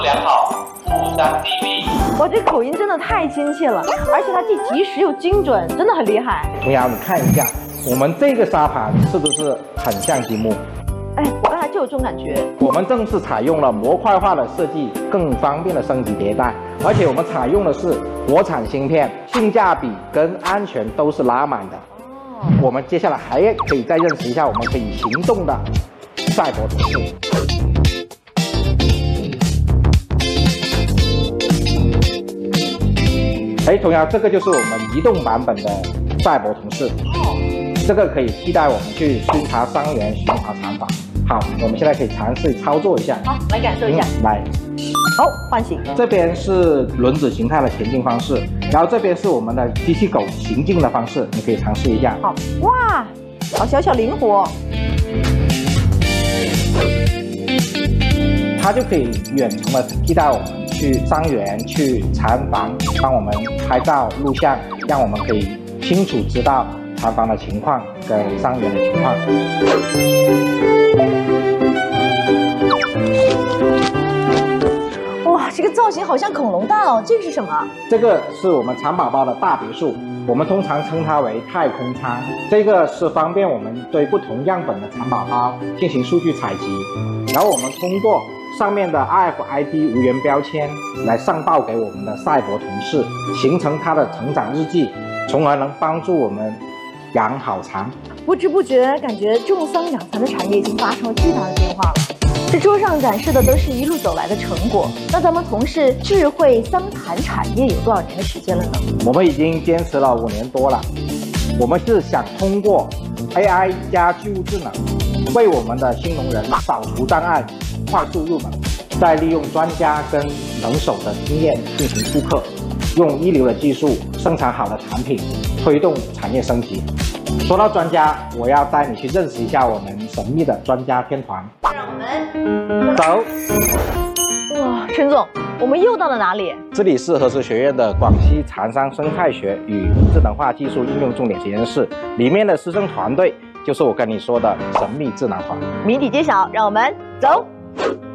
良好，负担低迷。 哇，这口音真的太亲切了，而且它既及时又精准，真的很厉害。 童瑶，你看一下，我们这个沙盘是不是很像积木？ 哎，我刚才就有这种感觉。 我们正是采用了模块化的设计，更方便的升级迭代，而且我们采用的是国产芯片，性价比跟安全都是拉满的。我们接下来还可以再认识一下我们可以行动的赛博同事。哎，童瑶，这个就是我们移动版本的赛博同事。这个可以替代我们去巡查伤员、巡查厂房。好，我们现在可以尝试操作一下。 好，来感受一下。 来， 好，唤醒。 这边是轮子形态的前进方式，然后这边是我们的机器狗行进的方式，你可以尝试一下。 好，哇，好小巧灵活。 它就可以远程的替代我们去伤员、去产房，帮我们拍照、录像，让我们可以清楚知道产房的情况跟伤员的情况。 哇，这个造型好像恐龙蛋哦，这个是什么？ 这个是我们蚕宝宝的大别墅，我们通常称它为太空舱。这个是方便我们对不同样本的蚕宝宝进行数据采集，然后我们通过上面的 RFID 无源标签来上报给我们的赛博同事，形成它的成长日记，从而能帮助我们养好蚕。 不知不觉，感觉种桑养蚕的产业已经发生了巨大的变化了。这桌上展示的都是一路走来的成果。那咱们从事智慧桑蚕产业有多少年的时间了呢？ 我们已经坚持了5年多了。我们是想通过 AI 加巨物智能，为我们的新农人扫除障碍，快速入门，再利用专家跟人手的经验进行复刻，用一流的技术生产好的产品，推动产业升级。说到专家，我要带你去认识一下我们神秘的专家天团。 让我们走。 哇，陈总，我们又到了哪里？ 这里是核实学院的广西蚕桑生态学与智能化技术应用重点实验室，里面的师生团队就是我跟你说的神秘智囊团。 谜底揭晓，让我们走。